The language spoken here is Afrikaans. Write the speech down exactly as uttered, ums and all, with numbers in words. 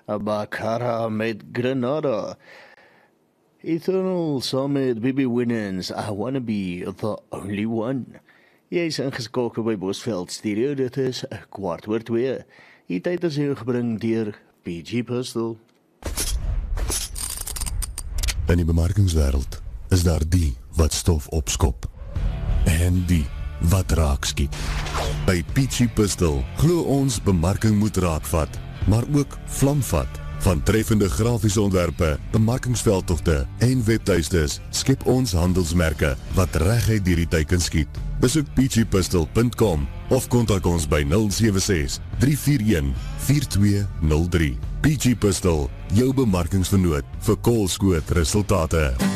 'n Baccara met Granada. Eternal saam met B B Winans, I Wanna Be The Only One. Jy is ingeskakel by Bosveld Stereo, dit is kwart oor twee. Die tyd is hier gebring deur P G Pistol. In die bemarkingswêreld is daar die wat stof opskop en die wat raak skiet. By P G Pistol glo ons bemarking moet raakvat, maar ook vlamvat. Van treffende grafiese ontwerpe, bemarkingsveldtogte en webtuistes skep ons handelsmerke wat reguit deur die teiken skiet. Besoek p g pistol punt com of kontak ons by nul sewe ses, drie vier een, vier twee nul drie. P G Pistol, jou bemarkingsvernoot vir koolskoot resultate.